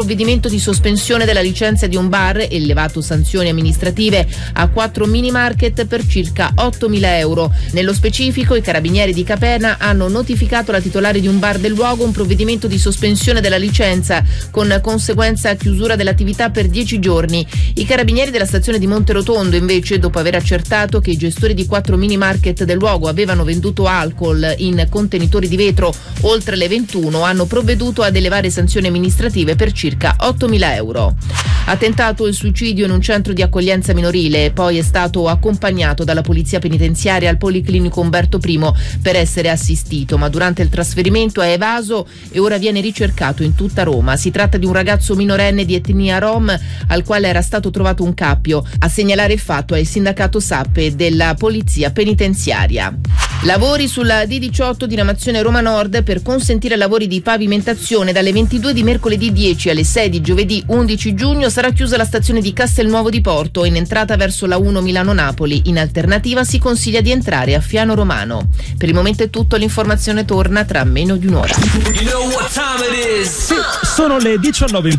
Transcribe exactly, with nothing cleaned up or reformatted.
provvedimento di sospensione della licenza di un bar e elevato sanzioni amministrative a quattro mini market per circa ottomila euro. Nello specifico, i carabinieri di Capena hanno notificato alla titolare di un bar del luogo un provvedimento di sospensione della licenza con conseguenza chiusura dell'attività per dieci giorni. I carabinieri della stazione di Monterotondo, invece, dopo aver accertato che i gestori di quattro mini market del luogo avevano venduto alcol in contenitori di vetro oltre le ventuno, hanno provveduto ad elevare sanzioni amministrative per circa ottomila euro. Ha tentato il suicidio in un centro di accoglienza minorile, poi è stato accompagnato dalla polizia penitenziaria al Policlinico Umberto I per essere assistito, ma durante il trasferimento è evaso e ora viene ricercato in tutta Roma. Si tratta di un ragazzo minorenne di etnia rom al quale era stato trovato un cappio. A segnalare il fatto è il sindacato Sappe della polizia penitenziaria. Lavori sulla D diciotto diramazione Roma Nord per consentire lavori di pavimentazione. Dalle ventidue di mercoledì dieci alle sei di giovedì undici giugno sarà chiusa la stazione di Castelnuovo di Porto in entrata verso la uno Milano-Napoli. In alternativa si consiglia di entrare a Fiano Romano. Per il momento è tutto, l'informazione torna tra meno di un'ora. Sono le diciannove.